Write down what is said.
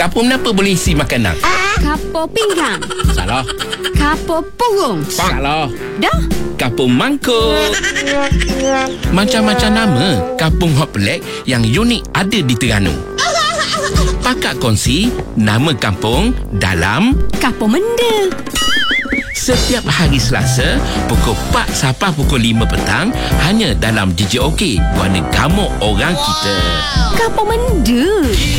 Kapur menapa boleh isi makanan? Kapur pinggang. Salah. Kapur purung. Salah. Dah. Kampung mangkuk. Macam-macam nama kampung hot pelik yang unik ada di Terengganu. Pakak kongsi nama kampung dalam Kapur menda. setiap hari Selasa pukul 4 sampai pukul 5 petang hanya dalam DJ OK, warna gamuk orang kita. Kapur menda.